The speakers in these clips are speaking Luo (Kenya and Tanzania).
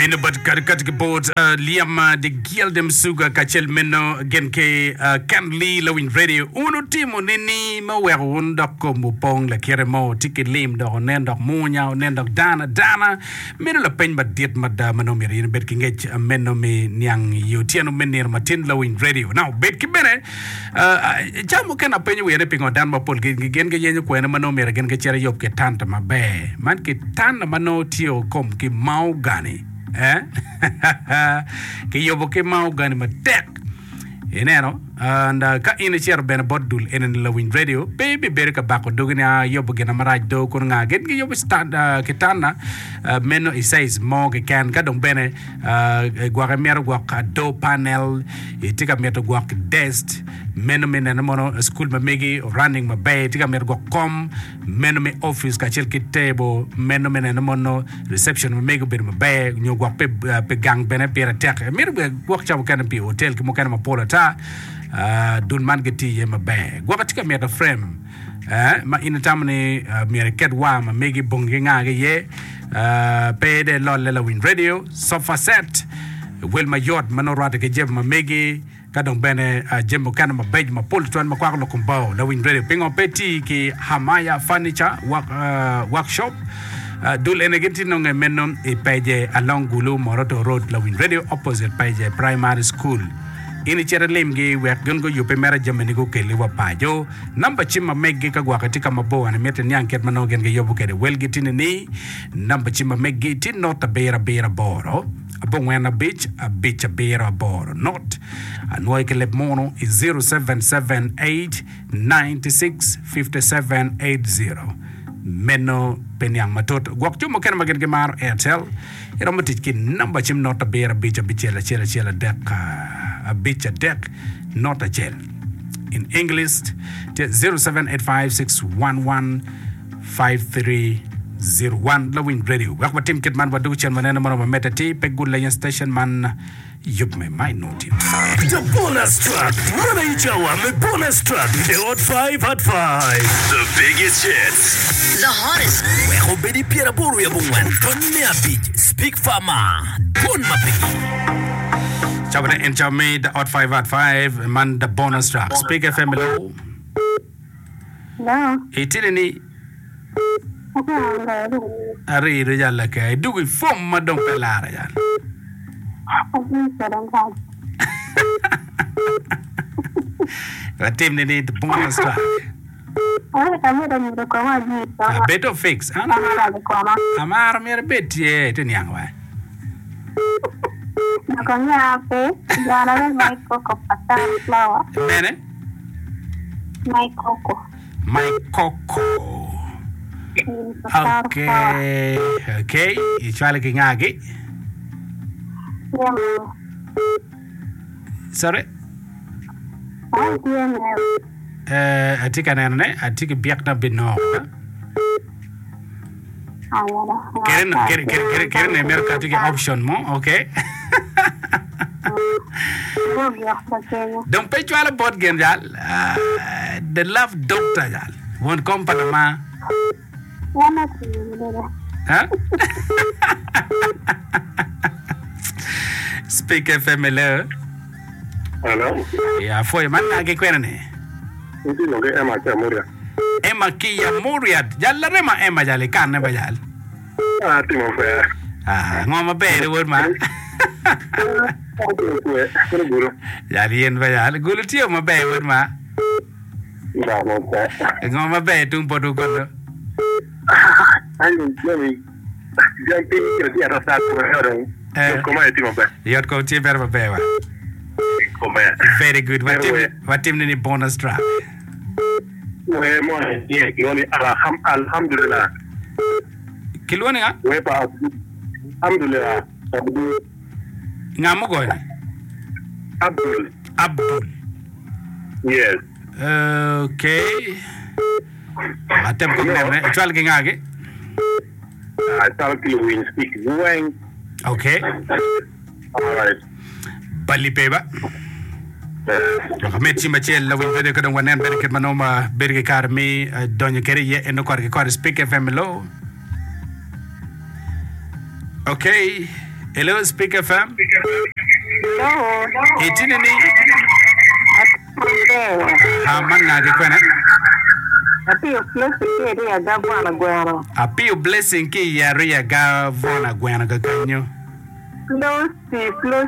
Meno but kat board Liam de Gildem Suga Kachel Meno Genke Canley Lowin Radio Uno Timo Nini Mawerun Doko Mupong La Keremo Tiki Lim Dok Nendok Munya Nendok Dana Meno La Pen but Diet Manomi in Bedking Meno me Nyang Yutiano Menir Martin Lowin Radio. Now Bedki Bene Jamu can appear we are on Dan Mapol Genga Quena Manomi again get your Yop get Tanta Mabe Man get Tana Mano Tio Com Ki Mau Gani. Ke yobo ke mau gani matek eneno and ka ina cher ben bodul enen lawin radio baby berka bako dogina yobo gena maraj do kun nga gen ke yobo stand kitana meno isays mo ke kan ka dong bene gwa mer gwa ka do panel itika meto gwa desk meno mena mono school ma megi running ma bay tika mer gwa com meno me office ka chel kitebo meno mena mono reception ma megi ber ma bay nyo gwa pe gang bene pera tek mer gwa cha kan pi hotel ki mo kan ma polata dun man geti ye ma bay gwa tika mer frame ma ina tamni mer ket wa ma megi bongi nga ye pe de lol la win radio sofa set wel ma yot manorata ke jeb ma megi kadong bene jembo kana ma bej ma pol tuan ma kwaklo kumbao la win radio pingo peti ki Hamaya Furniture workshop dul enegenti no menon e peje along Gulu Moroto Road la win radio opposite peje primary school ini chere lemgi wek gongo yupe mera jamani go kele wa pajo namba chima megge ka gwa katika mabo ana mete nyanket manogen ge yobu kede welgi tinini namba chima megge tin nota bera boro abongwena beach a bera boro not anoi kele mono is 0778 96 5780 meno penyang matot gwak chumo ken magen ge mar Airtel ero matit ki namba chim nota bera beach a chela deck a beach a deck not a gel in English 0785611530 Lawin Radio wakwa tim kit man wadu chen manena mano meta ti pegul la station man yup me my note the bonus track mana ichawa me bonus track the hot 5 at 5 the biggest hits the hottest we ho bedi piera boru ya bungwan tonne a beach speak fama bon mapiki Chabana enchame the hot 5 at 5 man the bonus track speak FM hello no itini Ari rejala kai dugi fom madong pelara ya Tim ni the bonus track beto fix amar mer bet ye teniang wa Nakonya ape jana mai koko pata flower mene mai koko okay ichwale kingagi sorry atika nene atika biakna bino keren America atika option mo okay don't pay you all about gen jal the love doctor jal won company ma huh speak FM hello ya foi man age kwena ne Hindi no ge Emma Kia Moria jalla rema Emma jale kan ne bajal timo fe ngoma be wor ma Yalien bajal gulu tio ma be wor ma ngoma be tung podu kono Jampi ti arrasa come timo fe yot ko ti verba be wa very good what team ni bonus track we mo ye kiloni alhamdulillah kiloni ha we pa alhamdulillah ngamo go Abdul yes okay atem ko ne twal ge ngage I talk to you in speak when okay all right Bali peba Meti machel la winde ko don wanen berke manoma berge karmi donyo keriye en ko speak FM low Okay, Hello, Speak FM. Hello. Itini ni Ate. haman nga gikwena. Ate yo plus ke ri aga bwana gwero. Apio blessing ki yari ya ga vona gwena ga kanyo. Close.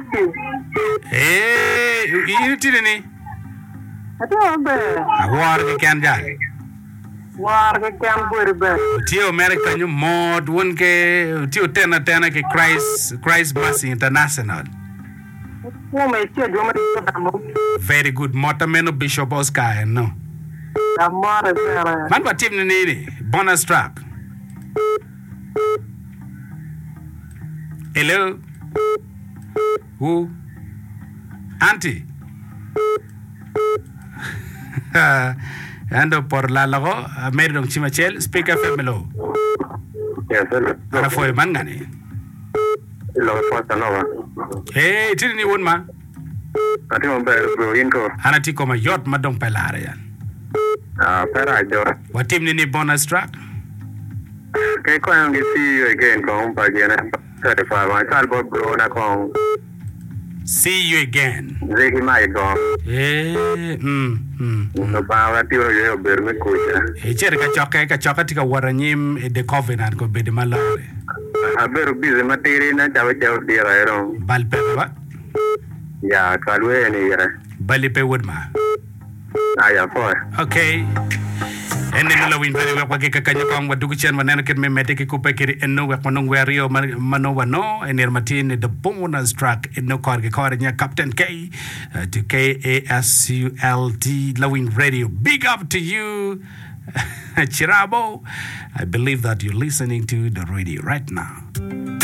Itini ni Ate obe. awar ga kan ja. War ke kan burbe. Tio America nyu mod won ke tio tena ke Christ Mercy International. Wo me tie do me damo. Very good. Motameno Bishop Oscar no. Amore bere. Man what team ni bonus track. Hello. Who? Auntie. Ando por la lago, Meridong Chimachel, Speak FM lo. Yes, sir. Ana foi man ngani. Lo pasa nova. Hey, tini ni won ma. Ati mo ber bro inko. Ana ti koma yot madong pelare yan. Pera jo. What team ni bonus track? Kay ko ang see you again kung pagyan 35 ang salbo bro na kung See you again. zeki mai ko. No ba ti yo ber me kucha. Chere ka choka tika waranyim de covenant ko bede malare. Aber busy materi na jawe dira ero. Balpe ba? Ya kalwe ni yere. Balipe woodma. Aya po. Okay. And then lo win very well kwa ka kanyo kong wadugu chen manana ket me mete ki kupe kiri enno wek manong wario mano wano and Martin the bonus track enno kor nya Captain K to KASULT Lowing Radio. Big up to you, Chirabo. I believe that you're listening to the radio right now.